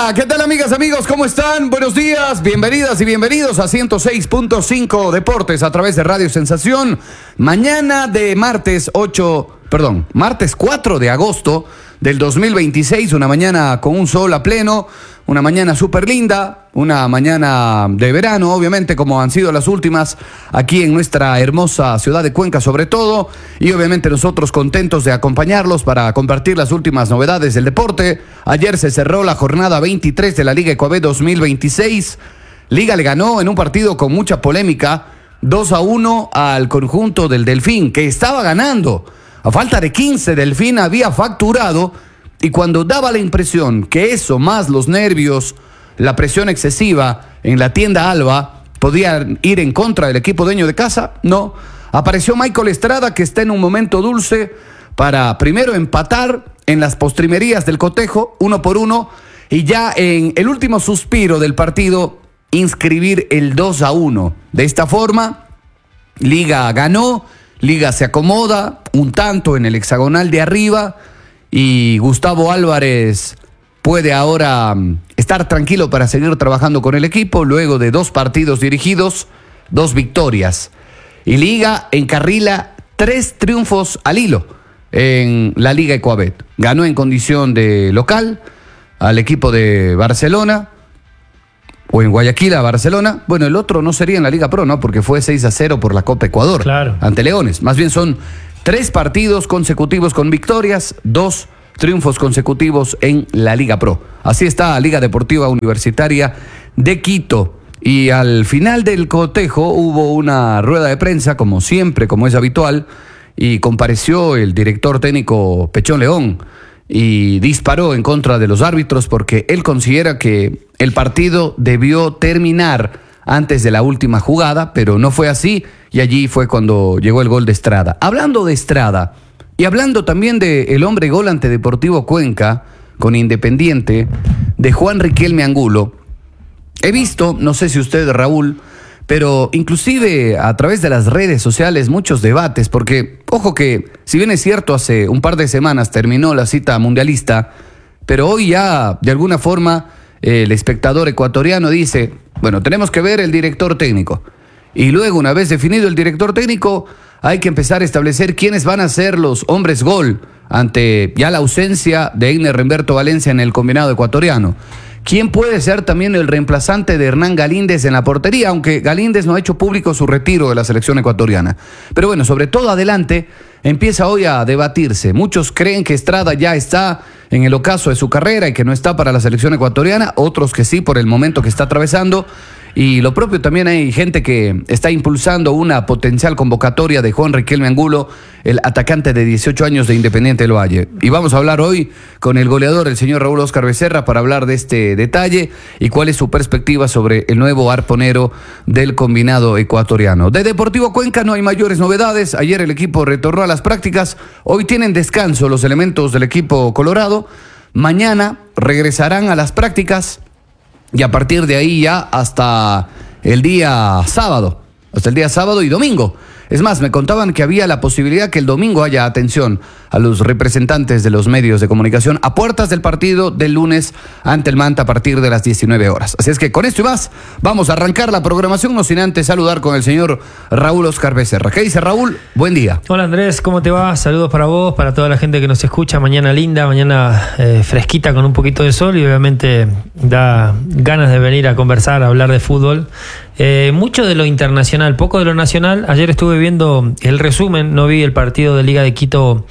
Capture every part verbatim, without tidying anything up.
Hola, ¿qué tal amigas, amigos? ¿Cómo están? Buenos días, bienvenidas y bienvenidos a ciento seis punto cinco Deportes a través de Radio Sensación. Mañana de martes ocho, perdón, martes cuatro de agosto del dos mil veintiséis, una mañana con un sol a pleno, una mañana súper linda, una mañana de verano, obviamente, como han sido las últimas aquí en nuestra hermosa ciudad de Cuenca sobre todo, y obviamente nosotros contentos de acompañarlos para compartir las últimas novedades del deporte. Ayer se cerró la jornada veintitrés de la Liga Ecuabet dos mil veintiséis. Liga le ganó en un partido con mucha polémica, dos a uno al conjunto del Delfín, que estaba ganando. A falta de quince, Delfín había facturado, y cuando daba la impresión que eso, más los nervios, la presión excesiva en la tienda Alba, podían ir en contra del equipo dueño de casa, no. Apareció Michael Estrada, que está en un momento dulce para primero empatar en las postrimerías del cotejo, uno por uno, y ya en el último suspiro del partido, inscribir el dos a uno. De esta forma, Liga ganó, Liga se acomoda, un tanto en el hexagonal de arriba, y Gustavo Álvarez puede ahora estar tranquilo para seguir trabajando con el equipo luego de dos partidos dirigidos, dos victorias. Y Liga encarrila tres triunfos al hilo en la Liga Ecuabet. Ganó en condición de local al equipo de Barcelona, o en Guayaquil a Barcelona. Bueno, el otro no sería en la Liga Pro, ¿no? Porque fue seis a cero por la Copa Ecuador, claro, ante Leones. Más bien son tres partidos consecutivos con victorias, dos triunfos consecutivos en la Liga Pro. Así está la Liga Deportiva Universitaria de Quito. Y al final del cotejo hubo una rueda de prensa, como siempre, como es habitual, y compareció el director técnico Pechón León y disparó en contra de los árbitros porque él considera que el partido debió terminar antes de la última jugada, pero no fue así, y allí fue cuando llegó el gol de Estrada. Hablando de Estrada, y hablando también de el hombre gol ante Deportivo Cuenca, con Independiente, de Juan Riquelme Angulo, he visto, no sé si usted, Raúl, pero inclusive a través de las redes sociales, muchos debates, porque, ojo que, si bien es cierto, hace un par de semanas terminó la cita mundialista, pero hoy ya, de alguna forma, el espectador ecuatoriano dice, bueno, tenemos que ver el director técnico. Y luego, una vez definido el director técnico, hay que empezar a establecer quiénes van a ser los hombres gol ante ya la ausencia de Einer Humberto Valencia en el combinado ecuatoriano. ¿Quién puede ser también el reemplazante de Hernán Galíndez en la portería? Aunque Galíndez no ha hecho público su retiro de la selección ecuatoriana. Pero bueno, sobre todo adelante, empieza hoy a debatirse. Muchos creen que Estrada ya está en el ocaso de su carrera y que no está para la selección ecuatoriana, otros que sí por el momento que está atravesando. Y lo propio, también hay gente que está impulsando una potencial convocatoria de Juan Riquelme Angulo, el atacante de dieciocho años de Independiente del Valle. Y vamos a hablar hoy con el goleador, el señor Raúl Oscar Becerra, para hablar de este detalle y cuál es su perspectiva sobre el nuevo arponero del combinado ecuatoriano. De Deportivo Cuenca no hay mayores novedades. Ayer el equipo retornó a las prácticas. Hoy tienen descanso los elementos del equipo colorado. Mañana regresarán a las prácticas. Y a partir de ahí ya hasta el día sábado, hasta el día sábado y domingo. Es más, me contaban que había la posibilidad que el domingo haya atención a los representantes de los medios de comunicación a puertas del partido del lunes ante el Manta a partir de las diecinueve horas. Así es que con esto y más, vamos a arrancar la programación, no sin antes saludar con el señor Raúl Oscar Becerra. ¿Qué dice, Raúl? Buen día. Hola, Andrés, ¿cómo te va? Saludos para vos, para toda la gente que nos escucha. Mañana linda, mañana eh, fresquita con un poquito de sol y obviamente da ganas de venir a conversar, a hablar de fútbol. Eh, mucho de lo internacional, poco de lo nacional. Ayer estuve viendo el resumen, no vi el partido de Liga de Quito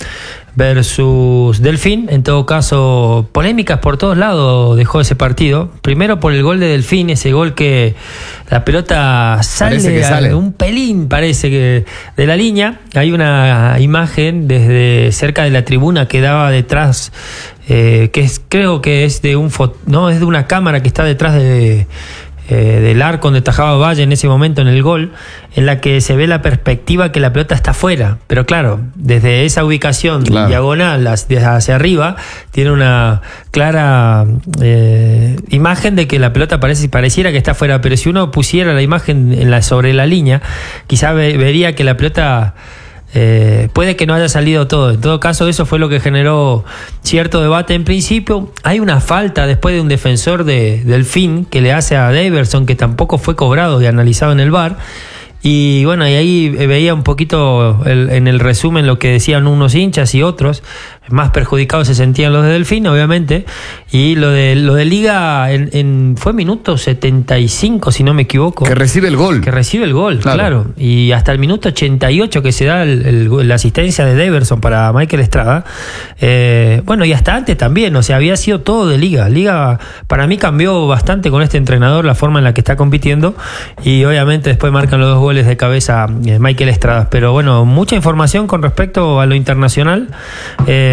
versus Delfín. En todo caso, polémicas por todos lados dejó ese partido. Primero por el gol de Delfín, ese gol que la pelota sale, que sale. A un pelín, parece que de la línea. Hay una imagen desde cerca de la tribuna que daba detrás, eh, que es, creo que es de un fo- no, es de una cámara que está detrás de Eh, del arco donde tajaba Valle en ese momento en el gol, en la que se ve la perspectiva que la pelota está afuera, pero claro, desde esa ubicación claro. diagonal hacia, hacia arriba tiene una clara eh, imagen de que la pelota parece, pareciera que está afuera, pero si uno pusiera la imagen en la, sobre la línea, quizá ve, vería que la pelota Eh, puede que no haya salido todo. En todo caso, eso fue lo que generó cierto debate. En principio, hay una falta después de un defensor de Delfín que le hace a Daverson, que tampoco fue cobrado y analizado en el V A R. Y bueno, y ahí veía un poquito el, en el resumen lo que decían unos hinchas y otros. Más perjudicados se sentían los de Delfín, obviamente. Y lo de lo de Liga en, en fue minuto setenta y cinco, si no me equivoco. Que recibe el gol. Que recibe el gol, claro. claro. Y hasta el minuto ochenta y ocho que se da el, el, la asistencia de Daverson para Michael Estrada. Eh, bueno, y hasta antes también, o sea, había sido todo de Liga. Liga para mí cambió bastante con este entrenador, la forma en la que está compitiendo. Y obviamente después marcan los dos goles de cabeza eh, Michael Estrada. Pero bueno, mucha información con respecto a lo internacional. Eh,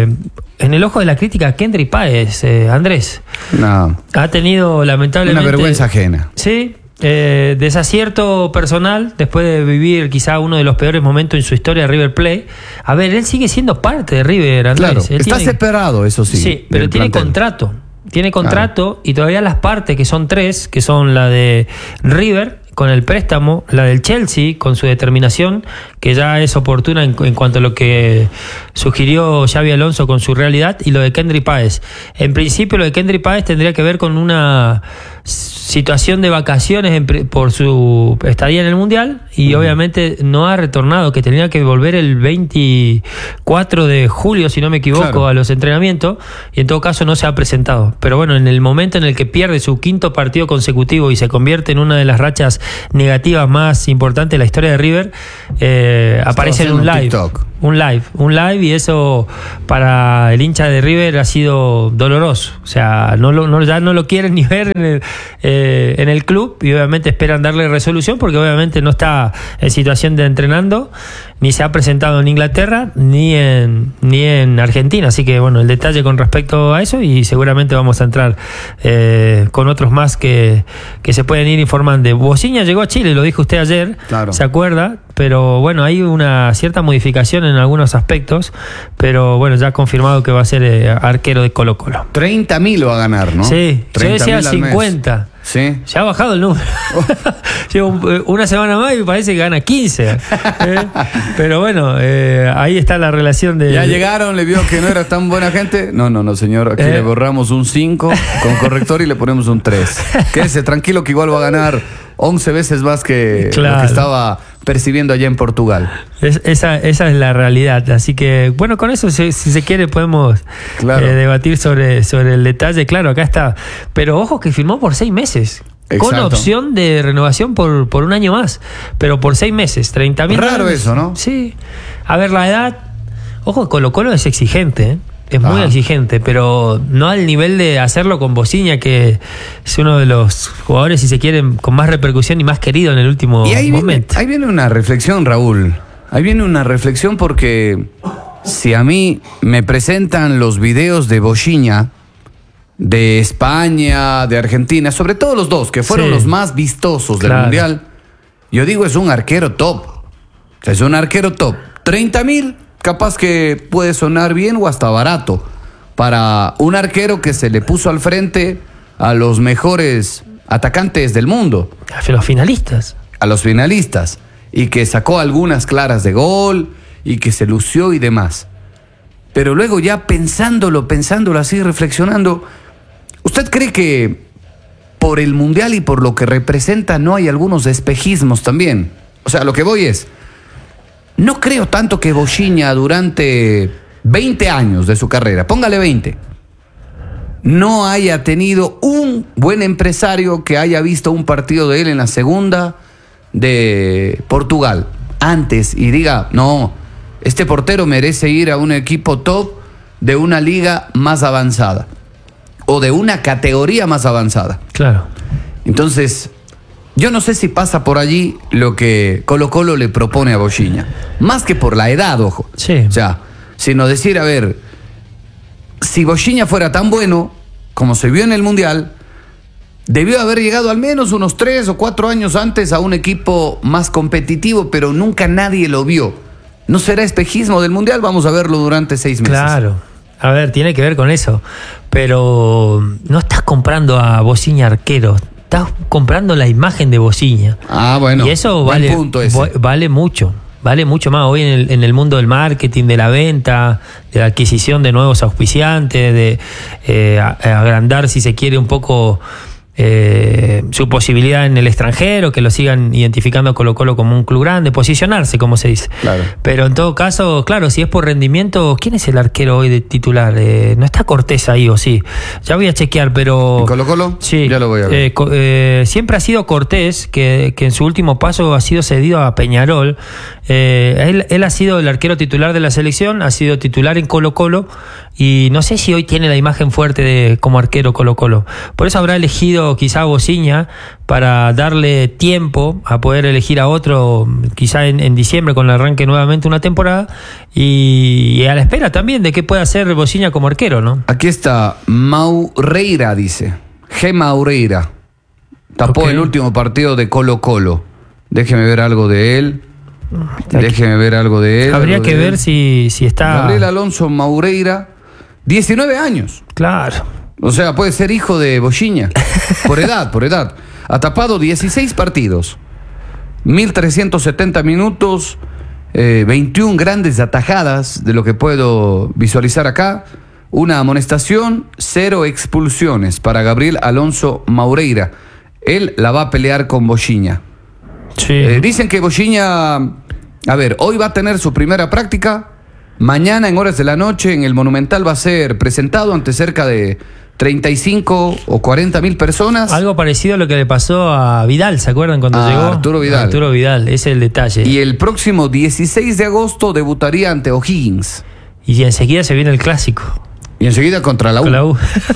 en el ojo de la crítica, Kendry Páez, eh, Andrés. No. Ha tenido lamentablemente... Una vergüenza ajena. Sí, eh, desacierto personal después de vivir quizá uno de los peores momentos en su historia de River Plate. A ver, él sigue siendo parte de River, Andrés. Claro, él está tiene, separado, eso sí. Sí, pero tiene plantel. contrato. Tiene contrato Claro. Y todavía las partes, que son tres, que son la de River con el préstamo, la del Chelsea con su determinación, que ya es oportuna en, en cuanto a lo que sugirió Xabi Alonso con su realidad, y lo de Kendry Páez. En principio lo de Kendry Páez tendría que ver con una situación de vacaciones en, por su estadía en el Mundial, y uh-huh. obviamente no ha retornado, que tenía que volver el veinticuatro de julio, si no me equivoco, claro. a los entrenamientos, y en todo caso no se ha presentado. Pero bueno, en el momento en el que pierde su quinto partido consecutivo y se convierte en una de las rachas negativas más importantes de la historia de River, eh, aparece en un live, TikTok. un live, un live y eso para el hincha de River ha sido doloroso. O sea, no lo, no, ya no lo quieren ni ver en el, eh, en el club, y obviamente esperan darle resolución porque obviamente no está en situación de entrenando, ni se ha presentado en Inglaterra ni en ni en Argentina. Así que bueno, el detalle con respecto a eso, y seguramente vamos a entrar eh, con otros más que, que se pueden ir informando. Bociña llegó a Chile, lo dijo usted ayer, claro. ¿se acuerda? Pero bueno, hay una cierta modificación en algunos aspectos, pero bueno, ya ha confirmado que va a ser eh, arquero de Colo Colo. treinta mil va a ganar, ¿no? Sí, yo decía cincuenta. Sí. Ya ha bajado el número. Lleva una semana más y parece que gana quince. ¿eh? Pero bueno, eh, ahí está la relación de... Ya llegaron, le vio que no era tan buena gente. No, no, no, señor. Aquí ¿Eh? le borramos un cinco con corrector y le ponemos un tres. Quédese tranquilo que igual va a ganar once veces más que claro. lo que estaba percibiendo allá en Portugal. Es, esa, esa es la realidad. Así que, bueno, con eso, si, si se quiere, podemos claro. eh, debatir sobre, sobre el detalle. Claro, acá está. Pero ojo que firmó por seis meses. Exacto. Con opción de renovación por, por un año más. Pero por seis meses, treinta mil. Raro dólares. Eso, ¿no? Sí. A ver, la edad. Ojo, Colo Colo es exigente, ¿eh? Es muy ah. exigente, pero no al nivel de hacerlo con Bociña, que es uno de los jugadores, si se quieren, con más repercusión y más querido en el último y ahí momento. Viene, ahí viene una reflexión, Raúl. Ahí viene una reflexión porque si a mí me presentan los videos de Bociña, de España, de Argentina, sobre todo los dos, que fueron sí. los más vistosos del claro. Mundial, yo digo, es un arquero top. O sea, es un arquero top. treinta mil... capaz que puede sonar bien o hasta barato para un arquero que se le puso al frente a los mejores atacantes del mundo. A los finalistas. A los finalistas. Y que sacó algunas claras de gol y que se lució y demás. Pero luego ya pensándolo, pensándolo así, reflexionando, ¿usted cree que por el Mundial y por lo que representa no hay algunos espejismos también? O sea, lo que voy es... No creo tanto que Bociña durante veinte años de su carrera, póngale veinte, no haya tenido un buen empresario que haya visto un partido de él en la segunda de Portugal antes y diga, no, este portero merece ir a un equipo top de una liga más avanzada o de una categoría más avanzada. Claro. Entonces... yo no sé si pasa por allí lo que Colo Colo le propone a Bociña. Más que por la edad, ojo. Sí. O sea, sino decir, a ver, si Bociña fuera tan bueno como se vio en el Mundial, debió haber llegado al menos unos tres o cuatro años antes a un equipo más competitivo, pero nunca nadie lo vio. ¿No será espejismo del Mundial? Vamos a verlo durante seis meses. Claro. A ver, tiene que ver con eso. Pero no estás comprando a Bociña arquero. Estás comprando la imagen de Bociña. Ah, bueno. Y eso vale, punto ese. vale mucho. vale mucho más hoy en el, en el mundo del marketing, de la venta, de la adquisición de nuevos auspiciantes, de eh, agrandar, si se quiere, un poco eh, su posibilidad en el extranjero, que lo sigan identificando a Colo-Colo como un club grande, posicionarse, como se dice. Claro. Pero en todo caso, claro, si es por rendimiento, ¿quién es el arquero hoy de titular? Eh, no está Cortés ahí, o sí. Ya voy a chequear, pero... ¿En Colo-Colo? Sí. Ya lo voy a ver. Eh, eh, siempre ha sido Cortés, que, que en su último paso ha sido cedido a Peñarol. Eh, él, él ha sido el arquero titular de la selección, ha sido titular en Colo-Colo, y no sé si hoy tiene la imagen fuerte de como arquero Colo-Colo. Por eso habrá elegido quizá a Bociña, para darle tiempo a poder elegir a otro, quizá en, en diciembre, con el arranque nuevamente una temporada, y, y a la espera también de qué pueda hacer Bociña como arquero, ¿no? Aquí está Maureira, dice. G. Maureira. Tapó Ok. el último partido de Colo-Colo. Déjeme ver algo de él. Déjeme ver algo de él. Habría algo que de ver él. si, si está... Gabriel Alonso Maureira, diecinueve años. Claro. O sea, puede ser hijo de Bociña. Por edad, por edad. Ha tapado dieciséis partidos. mil trescientos setenta minutos. Eh, veintiuna grandes atajadas, de lo que puedo visualizar acá. Una amonestación, cero expulsiones para Gabriel Alonso Maureira. Él la va a pelear con Bociña. Sí. Eh, dicen que Bociña, a ver, hoy va a tener su primera práctica. Mañana en horas de la noche en el Monumental va a ser presentado ante cerca de treinta y cinco o cuarenta mil personas. Algo parecido a lo que le pasó a Vidal, ¿se acuerdan cuando A llegó? Arturo Vidal. Arturo Vidal, ese es el detalle. Y el próximo dieciséis de agosto debutaría ante O'Higgins. Y enseguida se viene el clásico. Y enseguida contra la U. Con la U.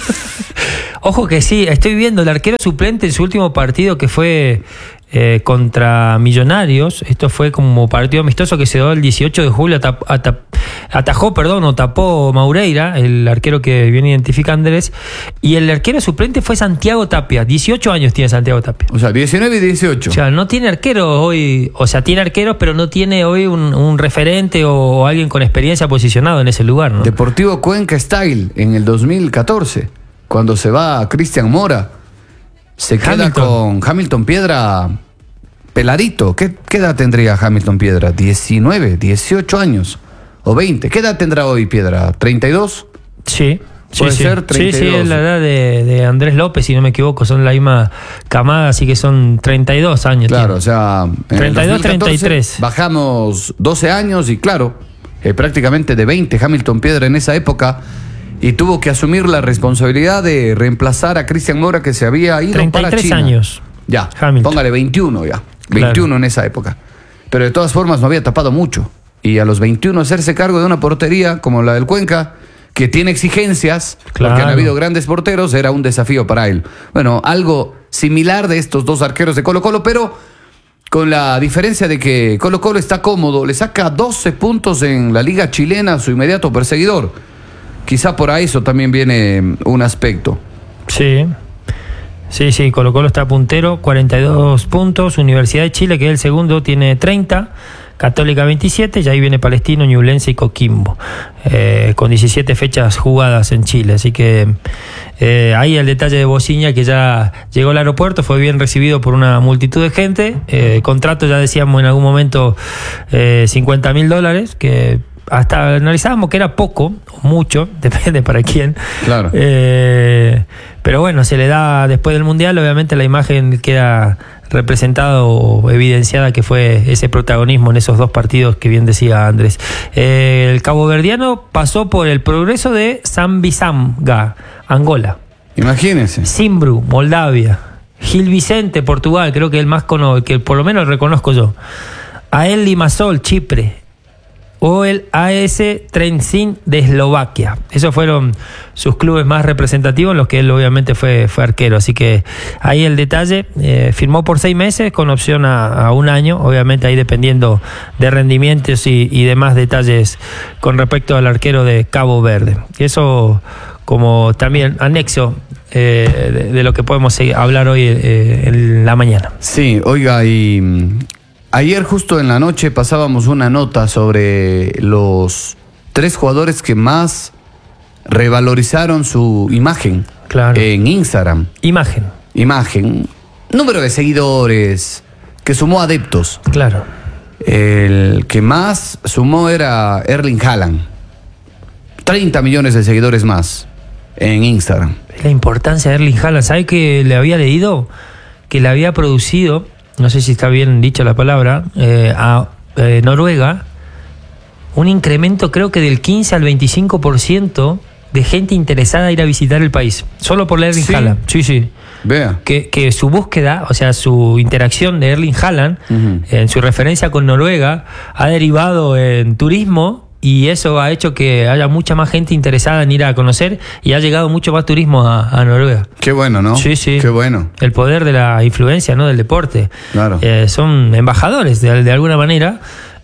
Ojo que sí, estoy viendo el arquero suplente en su último partido, que fue eh, contra Millonarios. Esto fue como partido amistoso que se dio el dieciocho de julio. Atap, atap, atajó, perdón, o tapó Maureira, el arquero que viene identifica Andrés. Y el arquero suplente fue Santiago Tapia. dieciocho años tiene Santiago Tapia. O sea, diecinueve y dieciocho. O sea, no tiene arquero hoy, o sea, tiene arqueros, pero no tiene hoy un, un referente o, o alguien con experiencia posicionado en ese lugar, ¿no? Deportivo Cuenca Style en el dos mil catorce, cuando se va Cristian Mora, se queda Hamilton. con Hamilton Piedra peladito. ¿Qué, ¿Qué edad tendría Hamilton Piedra? diecinueve, dieciocho años o veinte. ¿Qué edad tendrá hoy Piedra? ¿treinta y dos? Sí. Sí, Puede sí. ser sí, treinta y dos. sí, es la edad de, de Andrés López, si no me equivoco, son la misma camada, así que son treinta y dos años. Claro, tiene. o sea, en el treinta y dos, dos mil catorce treinta y tres. bajamos doce años y claro, eh, prácticamente de veinte Hamilton Piedra en esa época, y tuvo que asumir la responsabilidad de reemplazar a Cristian Mora, que se había ido treinta y para tres China. años. Ya, Hamilton. póngale veintiuno ya. Claro. veintiuno en esa época. Pero de todas formas no había tapado mucho. Y a los veintiuno hacerse cargo de una portería como la del Cuenca, que tiene exigencias, Claro. porque han habido grandes porteros, era un desafío para él. Bueno, algo similar de estos dos arqueros de Colo-Colo, pero con la diferencia de que Colo-Colo está cómodo, le saca doce puntos en la liga chilena a su inmediato perseguidor. Quizá por ahí eso también viene un aspecto. Sí. Sí, sí, Colo Colo está puntero, cuarenta y dos puntos. Universidad de Chile, que es el segundo, tiene treinta. Católica veintisiete, y ahí viene Palestino, Ñublense y Coquimbo, eh, con diecisiete fechas jugadas en Chile. Así que eh, ahí el detalle de Bociña, que ya llegó al aeropuerto, fue bien recibido por una multitud de gente. Eh, contrato, ya decíamos en algún momento, eh, cincuenta mil dólares, que hasta analizábamos que era poco o mucho, depende para quién. Claro. Eh, pero bueno, se le da después del Mundial, obviamente la imagen queda representada o evidenciada, que fue ese protagonismo en esos dos partidos que bien decía Andrés. Eh, el caboverdiano pasó por el Progreso de Zambizanga, Angola. Imagínense. Zimbru, Moldavia. Gil Vicente, Portugal, creo que el más conocido, que por lo menos reconozco yo. Ael Limassol, Chipre. O el A S Trenčín de Eslovaquia. Esos fueron sus clubes más representativos, en los que él obviamente fue, fue arquero. Así que ahí el detalle. Eh, firmó por seis meses con opción a, a un año, obviamente ahí dependiendo de rendimientos y, y demás detalles con respecto al arquero de Cabo Verde. Eso como también anexo eh, de, de lo que podemos seguir, hablar hoy eh, en la mañana. Sí, oiga, y ayer justo en la noche pasábamos una nota sobre los tres jugadores que más revalorizaron su imagen. Claro. En Instagram. Imagen. Imagen, número de seguidores, que sumó adeptos. Claro. El que más sumó era Erling Haaland. treinta millones de seguidores más en Instagram. La importancia de Erling Haaland. ¿Sabe que le había leído? Que le había producido, no sé si está bien dicha la palabra, eh, a eh, Noruega, un incremento creo que del quince al veinticinco por ciento de gente interesada en ir a visitar el país. Solo por Erling ¿Sí? Haaland. Sí, sí. Vea. Que, que su búsqueda, o sea, su interacción de Erling Haaland, uh-huh. en su referencia con Noruega, ha derivado en turismo, y eso ha hecho que haya mucha más gente interesada en ir a conocer, y ha llegado mucho más turismo a, a Noruega. Qué bueno, ¿no? Sí, sí. Qué bueno. El poder de la influencia, ¿no? Del deporte. Claro. Eh, son embajadores de, de alguna manera.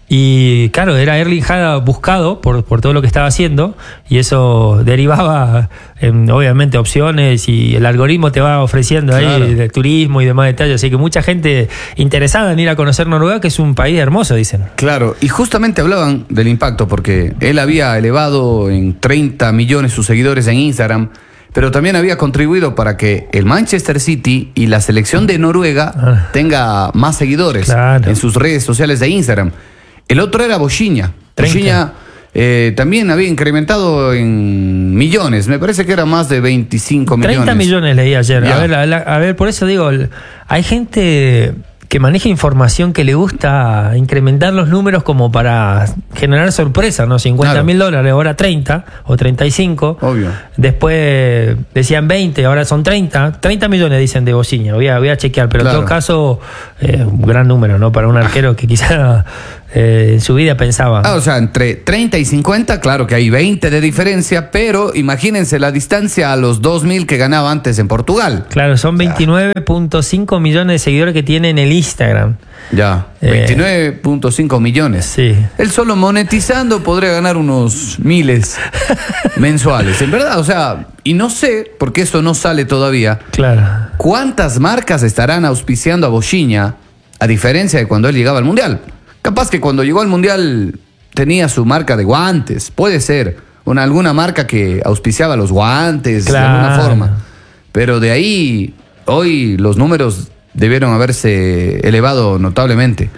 Y claro, era Erling Haaland buscado por, por todo lo que estaba haciendo, y eso derivaba en, obviamente, opciones, y el algoritmo te va ofreciendo claro. ahí de turismo y demás detalles. Así que mucha gente interesada en ir a conocer Noruega, que es un país hermoso, dicen. Claro, y justamente hablaban del impacto, porque él había elevado en treinta millones sus seguidores en Instagram, pero también había contribuido para que el Manchester City y la selección de Noruega ah. tenga más seguidores claro. en sus redes sociales de Instagram. El otro era Bochiña. Bochiña eh, también había incrementado en millones. Me parece que era más de veinticinco millones. treinta millones leí ayer. A ver, a, a ver, por eso digo, hay gente que maneja información que le gusta incrementar los números como para generar sorpresa, ¿no? cincuenta mil claro. dólares, ahora treinta o treinta y cinco. Obvio. Después decían veinte, ahora son treinta. treinta millones dicen de Bochiña. Voy a, voy a chequear, pero claro. en todo caso, eh, un gran número, ¿no? Para un arquero que quizá eh, en su vida pensaba. Ah, o sea, entre treinta y cincuenta, claro que hay veinte de diferencia, pero imagínense la distancia a los dos mil que ganaba antes en Portugal. Claro, son veintinueve punto cinco millones de seguidores que tiene en el Instagram. Ya, eh, veintinueve punto cinco millones. Sí. Él solo monetizando podría ganar unos miles mensuales, en verdad, o sea, y no sé, porque eso no sale todavía. Claro. ¿Cuántas marcas estarán auspiciando a Bochiña, a diferencia de cuando él llegaba al Mundial? Capaz que cuando llegó al Mundial tenía su marca de guantes, puede ser, una, alguna marca que auspiciaba los guantes claro. de alguna forma. Pero de ahí, hoy los números debieron haberse elevado notablemente.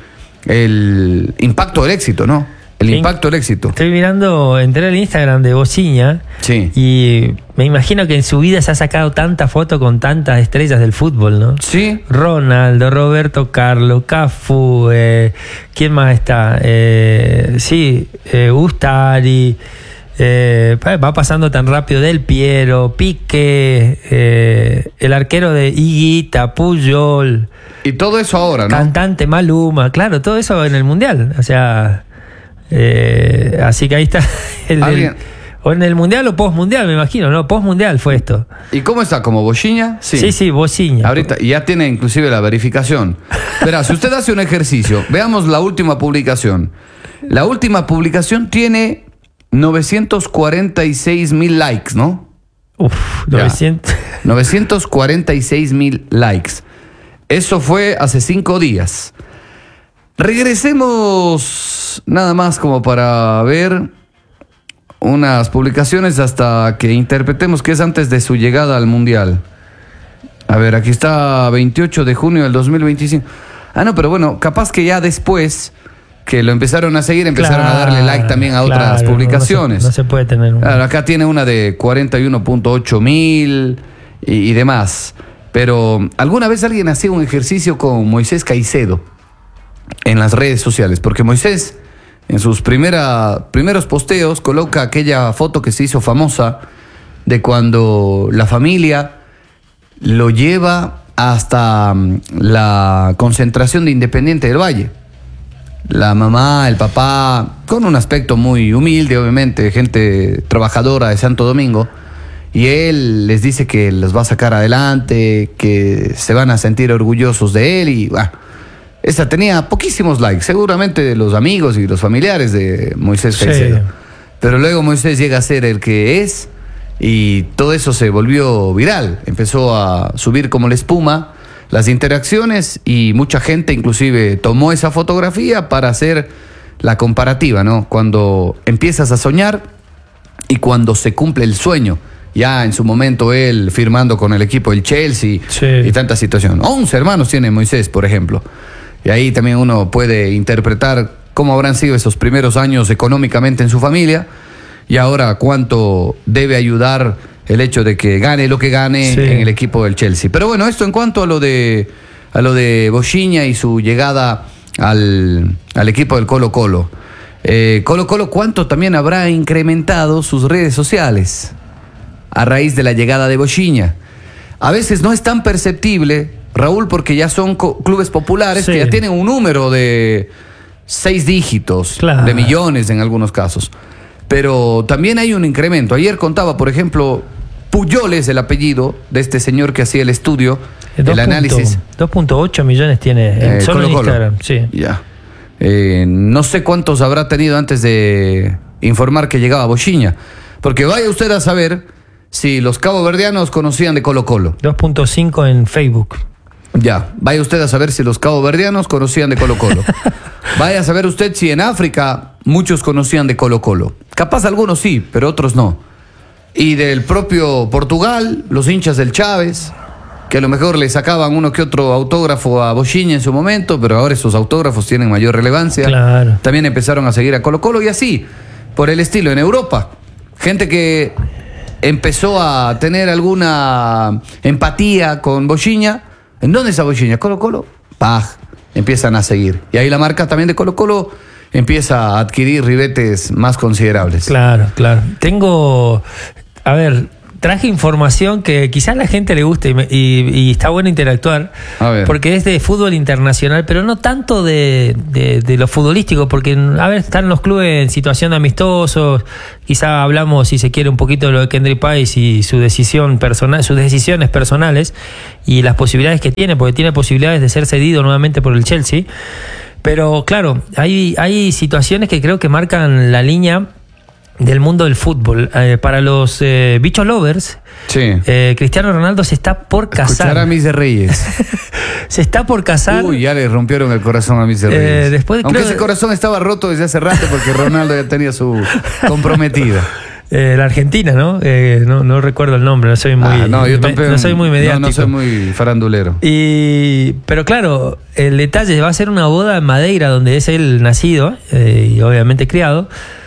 El impacto del éxito, ¿no? El impacto del éxito. Estoy mirando, entré al Instagram de Bochiña sí. y me imagino que en su vida se ha sacado tanta foto con tantas estrellas del fútbol, ¿no? Sí. Ronaldo, Roberto Carlos, Cafú, eh, ¿quién más está? Eh, sí, eh, Ustari, eh, va pasando tan rápido, Del Piero, Piqué, eh, el arquero de Higuita, Puyol. Y todo eso ahora, ¿no? Cantante Maluma, claro, todo eso en el Mundial, o sea... Eh, así que ahí está el, el, o en el mundial o post mundial, me imagino, ¿no? Post mundial fue esto. ¿Y cómo está? ¿Como Bochiña? Sí, sí, sí Bochiña. Ahorita ya tiene inclusive la verificación. Verá, si usted hace un ejercicio, veamos la última publicación. La última publicación tiene novecientos cuarenta y seis mil likes, ¿no? Uf, novecientos. novecientos cuarenta y seis mil likes. Eso fue hace cinco días. Regresemos nada más como para ver unas publicaciones hasta que interpretemos que es antes de su llegada al Mundial. A ver, aquí está veintiocho de junio del dos mil veinticinco. Ah, no, pero bueno, capaz que ya después que lo empezaron a seguir, empezaron claro, a darle like también a otras claro, publicaciones. No se, no se puede tener un... Claro, acá tiene una de cuarenta y uno punto ocho mil y, y demás. Pero alguna vez alguien hacía un ejercicio con Moisés Caicedo en las redes sociales, porque Moisés en sus primera, primeros posteos coloca aquella foto que se hizo famosa de cuando la familia lo lleva hasta la concentración de Independiente del Valle. La mamá, el papá, con un aspecto muy humilde, obviamente, gente trabajadora de Santo Domingo, y él les dice que los va a sacar adelante, que se van a sentir orgullosos de él, y bah, esa tenía poquísimos likes, seguramente de los amigos y los familiares de Moisés Caicedo. Sí. Pero luego Moisés llega a ser el que es y todo eso se volvió viral. Empezó a subir como la espuma las interacciones y mucha gente inclusive tomó esa fotografía para hacer la comparativa, ¿no? Cuando empiezas a soñar y cuando se cumple el sueño. Ya en su momento él firmando con el equipo del Chelsea sí. y tanta situación. once hermanos tiene Moisés, por ejemplo. Y ahí también uno puede interpretar cómo habrán sido esos primeros años económicamente en su familia y ahora cuánto debe ayudar el hecho de que gane lo que gane sí. en el equipo del Chelsea. Pero bueno, esto en cuanto a lo de a lo de Bochiña y su llegada al, al equipo del Colo Colo. Eh, Colo Colo, ¿cuánto también habrá incrementado sus redes sociales a raíz de la llegada de Bochiña? A veces no es tan perceptible, Raúl, porque ya son clubes populares sí. que ya tienen un número de seis dígitos, claro. de millones en algunos casos. Pero también hay un incremento. Ayer contaba, por ejemplo, Puyol es el apellido de este señor que hacía el estudio, el dos. análisis. dos punto ocho millones tiene en, eh, solo Colo -Colo. en Instagram. Sí. Ya. Eh, no sé cuántos habrá tenido antes de informar que llegaba Bochiña. Porque vaya usted a saber si los caboverdianos conocían de Colo Colo. dos punto cinco en Facebook. Ya, vaya usted a saber si los caboverdianos conocían de Colo Colo. Vaya a saber usted si en África muchos conocían de Colo Colo. Capaz algunos sí, pero otros no. Y del propio Portugal, los hinchas del Chávez, que a lo mejor le sacaban uno que otro autógrafo a Bochiña en su momento, pero ahora esos autógrafos tienen mayor relevancia. Claro. También empezaron a seguir a Colo Colo y así, por el estilo, en Europa. Gente que empezó a tener alguna empatía con Bochiña. ¿En dónde está Bochiña? Colo Colo. ¡Pah! Empiezan a seguir. Y ahí la marca también de Colo Colo empieza a adquirir ribetes más considerables. Claro, claro. Tengo, a ver, traje información que quizás a la gente le guste y, me, y, y está bueno interactuar, a ver. Porque es de fútbol internacional, pero no tanto de, de, de lo futbolístico, porque a ver, están los clubes en situación de amistosos, quizás hablamos, si se quiere, un poquito de lo de Kendry Páez y su decisión personal, sus decisiones personales y las posibilidades que tiene, porque tiene posibilidades de ser cedido nuevamente por el Chelsea. Pero claro, hay, hay situaciones que creo que marcan la línea del mundo del fútbol. Eh, para los eh, bichos lovers, sí. eh, Cristiano Ronaldo se está por casar. Escuchar a Miss Reyes. Se está por casar. Uy, ya le rompieron el corazón a Miss Reyes. Eh, después, Aunque creo... ese corazón estaba roto desde hace rato porque Ronaldo ya tenía su comprometida. Eh, la Argentina, ¿no? Eh, ¿no? No recuerdo el nombre, no soy muy, ah, no, yo tampoco, no soy muy mediático. No, no soy muy farandulero. Y, pero claro, el detalle va a ser una boda en Madeira, donde es él nacido eh, y obviamente criado.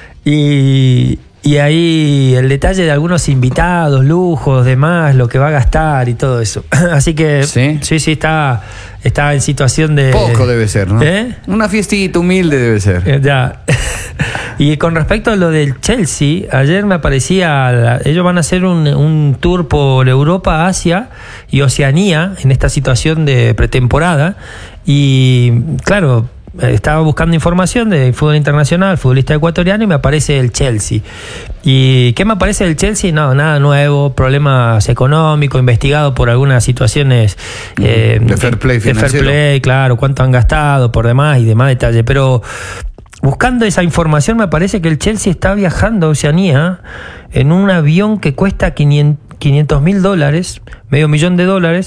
Y, y ahí el detalle de algunos invitados, lujos, demás, lo que va a gastar y todo eso. Así que sí, sí, sí está, está en situación de... Poco debe ser, ¿no? ¿Eh? Una fiestita humilde debe ser. Eh, ya. Y con respecto a lo del Chelsea, ayer me aparecía, ellos van a hacer un, un tour por Europa, Asia y Oceanía en esta situación de pretemporada. Y claro, estaba buscando información de fútbol internacional, futbolista ecuatoriano, y me aparece el Chelsea. ¿Y qué me aparece del Chelsea? No, nada nuevo, problemas económicos, investigado por algunas situaciones eh, de fair play financiero. De fair play, claro, cuánto han gastado por demás y demás detalles. Pero buscando esa información me parece que el Chelsea está viajando a Oceanía en un avión que cuesta quinientos mil dólares, medio millón de dólares,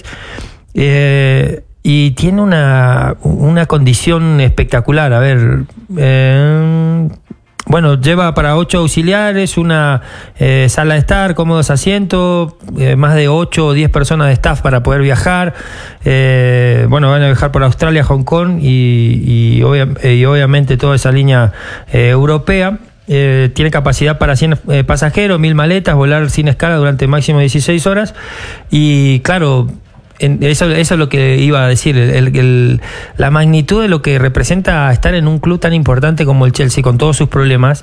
eh, y tiene una, una condición espectacular. A ver, eh, bueno, lleva para ocho auxiliares, una eh, sala de estar, cómodos asientos, eh, más de ocho o diez personas de staff para poder viajar. Eh, bueno, van a viajar por Australia, Hong Kong y, y, obvia, y obviamente toda esa línea eh, europea. Eh, tiene capacidad para cien eh, pasajeros, mil maletas, volar sin escala durante máximo dieciséis horas. Y claro, En eso, eso es lo que iba a decir, el, el, el, la magnitud de lo que representa estar en un club tan importante como el Chelsea, con todos sus problemas,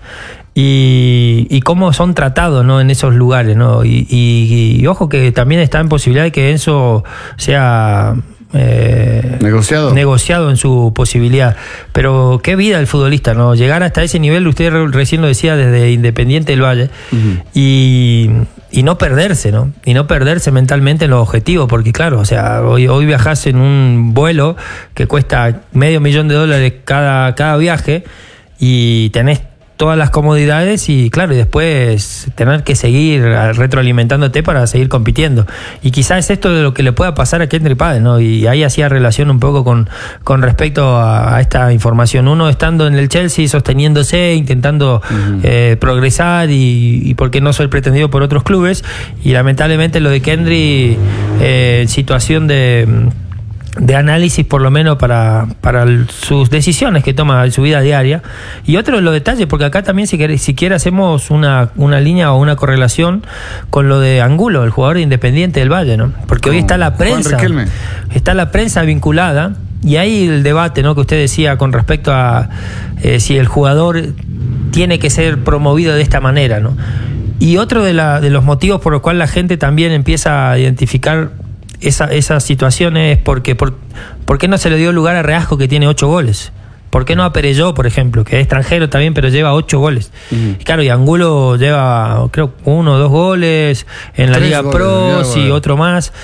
y, y cómo son tratados, ¿no?, en esos lugares, ¿no? Y, y, y ojo que también está en posibilidad de que Enzo sea eh, negociado. negociado en su posibilidad. Pero qué vida el futbolista, ¿no? Llegar hasta ese nivel, usted recién lo decía, desde Independiente del Valle, uh-huh. y... Y no perderse, ¿no? Y no perderse mentalmente en los objetivos, porque claro, o sea, hoy, hoy viajás en un vuelo que cuesta medio millón de dólares cada, cada viaje y tenés todas las comodidades y claro, y después tener que seguir retroalimentándote para seguir compitiendo. Y quizás es esto de lo que le pueda pasar a Kendry Páez, ¿no? Y ahí hacía relación un poco con, con respecto a, a esta información. Uno estando en el Chelsea, sosteniéndose, intentando uh-huh. eh, progresar y, y porque no soy pretendido por otros clubes. Y lamentablemente lo de Kendry, eh, en situación de... de análisis, por lo menos para, para el, sus decisiones que toma en su vida diaria. Y otro de los detalles, porque acá también si quiere, si quiere hacemos una, una línea o una correlación con lo de Angulo, el jugador de Independiente del Valle, ¿no? Porque hoy está la prensa, está la prensa vinculada, y ahí el debate, ¿no?, que usted decía con respecto a eh, si el jugador tiene que ser promovido de esta manera, ¿no? Y otro de, la, de los motivos por los cuales la gente también empieza a identificar esa, esas situaciones es porque por, ¿por qué no se le dio lugar a Reasco, que tiene ocho goles? ¿Por qué no a Perelló, por ejemplo, que es extranjero también, pero lleva ocho goles? Uh-huh. Y claro, y Angulo lleva, creo, uno o dos goles en la Tres Liga goles, Pro, sí, otro más.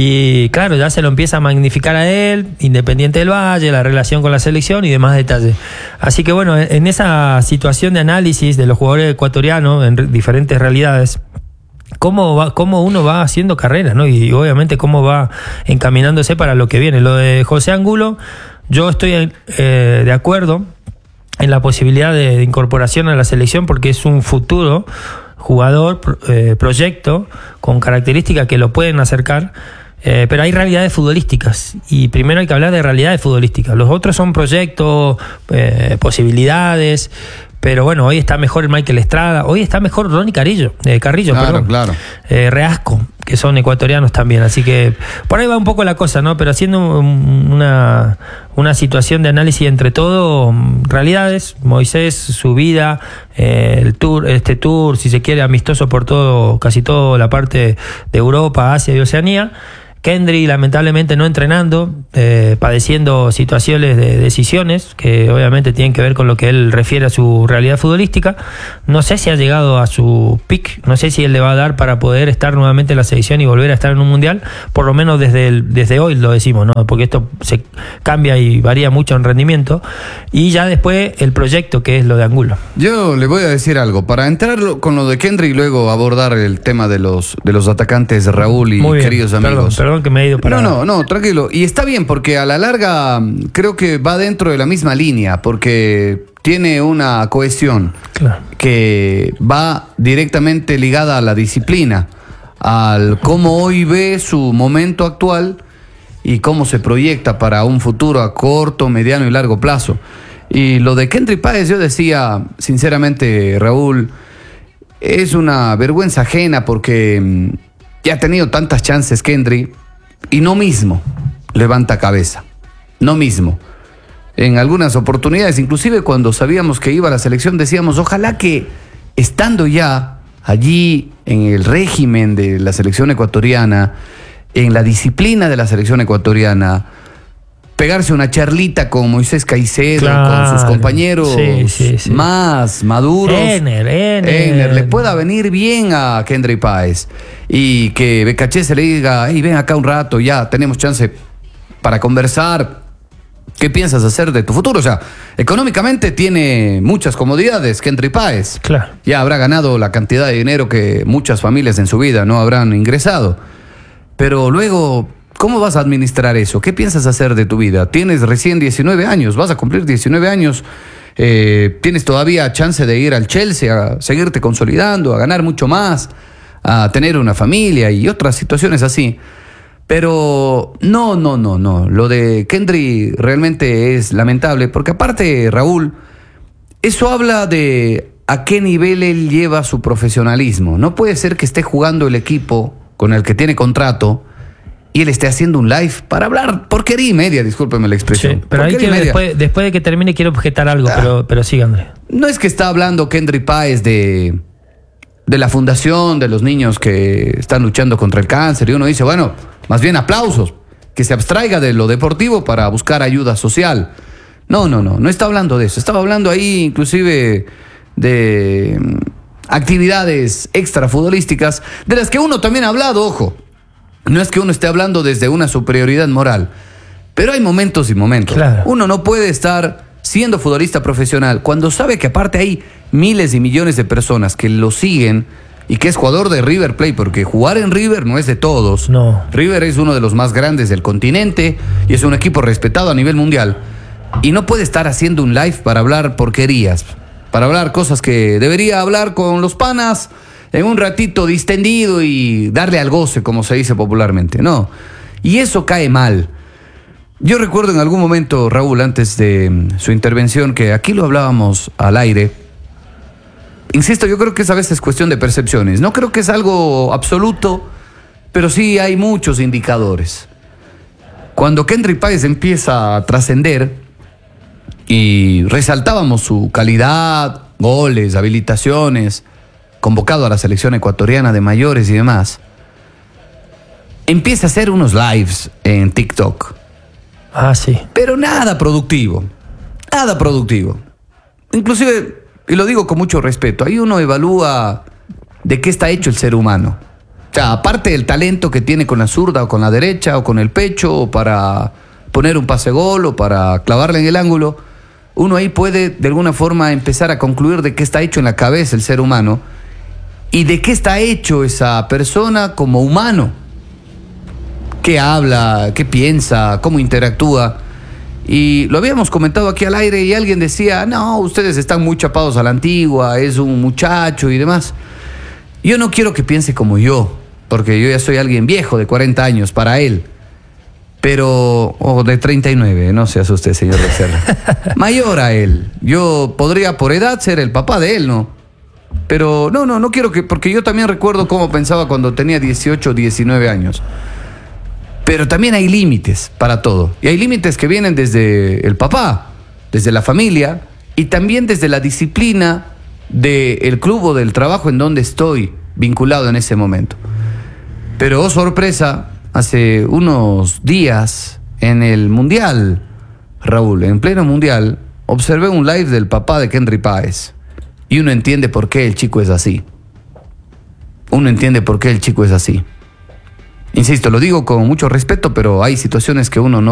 Y claro, ya se lo empieza a magnificar a él, Independiente del Valle, la relación con la selección y demás detalles. Así que bueno, en esa situación de análisis de los jugadores ecuatorianos en diferentes realidades, cómo va, cómo uno va haciendo carrera, ¿no? Y obviamente cómo va encaminándose para lo que viene. Lo de José Angulo, yo estoy eh, de acuerdo en la posibilidad de, de incorporación a la selección, porque es un futuro jugador, eh, proyecto, con características que lo pueden acercar, eh, pero hay realidades futbolísticas, y primero hay que hablar de realidades futbolísticas. Los otros son proyectos, eh, posibilidades. Pero bueno, hoy está mejor el Michael Estrada, hoy está mejor Ronnie Carrillo, eh, Carrillo, claro, perdón. Claro. Eh, Reasco, que son ecuatorianos también, así que por ahí va un poco la cosa, ¿no? Pero haciendo una, una situación de análisis entre todo, realidades, Moisés, su vida, eh, el tour, este tour, si se quiere, amistoso por todo, casi toda la parte de Europa, Asia y Oceanía. Kendry lamentablemente no entrenando, eh, padeciendo situaciones de decisiones que obviamente tienen que ver con lo que él refiere a su realidad futbolística. No sé si ha llegado a su pick, no sé si él le va a dar para poder estar nuevamente en la selección y volver a estar en un mundial, por lo menos desde, el, desde hoy lo decimos, ¿no? Porque esto se cambia y varía mucho en rendimiento. Y ya después el proyecto, que es lo de Angulo. Yo le voy a decir algo, para entrar con lo de Kendry y luego abordar el tema de los, de los atacantes, Raúl y Muy bien, queridos amigos. Perdón, perdón. Perdón que me he ido para... No, no, no, tranquilo. Y está bien, porque a la larga creo que va dentro de la misma línea, porque tiene una cohesión, claro, que va directamente ligada a la disciplina, al cómo hoy ve su momento actual y cómo se proyecta para un futuro a corto, mediano y largo plazo. Y lo de Kendry Páez, yo decía, sinceramente, Raúl, es una vergüenza ajena, porque ya ha tenido tantas chances Kendry y no mismo levanta cabeza, no mismo. En algunas oportunidades, inclusive cuando sabíamos que iba a la selección, decíamos, ojalá que estando ya allí en el régimen de la selección ecuatoriana, en la disciplina de la selección ecuatoriana, pegarse una charlita con Moisés Caicedo, claro, con sus compañeros, sí, sí, sí, más maduros. Ener, Ener. Ener, le pueda venir bien a Kendry Páez. Y que Becaché se le diga, hey, ven acá un rato, ya tenemos chance para conversar. ¿Qué piensas hacer de tu futuro? O sea, económicamente tiene muchas comodidades Kendry Páez. Claro. Ya habrá ganado la cantidad de dinero que muchas familias en su vida no habrán ingresado. Pero luego, ¿cómo vas a administrar eso? ¿Qué piensas hacer de tu vida? Tienes recién diecinueve años, vas a cumplir diecinueve años, eh, tienes todavía chance de ir al Chelsea, a seguirte consolidando, a ganar mucho más, a tener una familia y otras situaciones así. Pero no, no, no, no. Lo de Kendry realmente es lamentable, porque aparte, Raúl, eso habla de a qué nivel él lleva su profesionalismo. No puede ser que esté jugando el equipo con el que tiene contrato y él esté haciendo un live para hablar porquería y media, discúlpeme la expresión. Sí, pero ahí quiero, después, después de que termine quiero objetar algo, ah, pero, pero siga, André. No es que está hablando Kendry Páez de, de la fundación, de los niños que están luchando contra el cáncer, y uno dice, bueno, más bien aplausos, que se abstraiga de lo deportivo para buscar ayuda social. No, no, no, no está hablando de eso. Estaba hablando ahí inclusive de actividades extrafutbolísticas, de las que uno también ha hablado, ojo. No es que uno esté hablando desde una superioridad moral, pero hay momentos y momentos. Claro. Uno no puede estar siendo futbolista profesional cuando sabe que aparte hay miles y millones de personas que lo siguen y que es jugador de River Plate, porque jugar en River no es de todos. No. River es uno de los más grandes del continente y es un equipo respetado a nivel mundial. Y no puede estar haciendo un live para hablar porquerías, para hablar cosas que debería hablar con los panas en un ratito distendido y darle al goce, como se dice popularmente. No. Y eso cae mal. Yo recuerdo en algún momento, Raúl, antes de su intervención, que aquí lo hablábamos al aire. Insisto, yo creo que es a veces cuestión de percepciones. No creo que es algo absoluto, pero sí hay muchos indicadores. Cuando Kendry Páez empieza a trascender y resaltábamos su calidad, goles, habilitaciones, convocado a la selección ecuatoriana de mayores y demás, empieza a hacer unos lives en TikTok. Ah, sí. Pero nada productivo, nada productivo. Inclusive, y lo digo con mucho respeto, ahí uno evalúa de qué está hecho el ser humano. O sea, aparte del talento que tiene con la zurda o con la derecha o con el pecho o para poner un pase gol o para clavarle en el ángulo, uno ahí puede de alguna forma empezar a concluir de qué está hecho en la cabeza el ser humano y de qué está hecho esa persona como humano. Qué habla, qué piensa, cómo interactúa. Y lo habíamos comentado aquí al aire y alguien decía, no, ustedes están muy chapados a la antigua, es un muchacho y demás. Yo no quiero que piense como yo, porque yo ya soy alguien viejo de cuarenta años para él. Pero, o de treinta y nueve, no se asuste, señor Becerra. Mayor a él. Yo podría por edad ser el papá de él, ¿no? Pero no, no, no quiero que, porque yo también recuerdo cómo pensaba cuando tenía dieciocho, diecinueve años. Pero también hay límites para todo. Y hay límites que vienen desde el papá, desde la familia y también desde la disciplina del club o del trabajo en donde estoy vinculado en ese momento. Pero, oh sorpresa, hace unos días en el Mundial, Raúl, en pleno Mundial, observé un live del papá de Kendry Páez. Y uno entiende por qué el chico es así. Uno entiende por qué el chico es así. Insisto, lo digo con mucho respeto, pero hay situaciones que uno no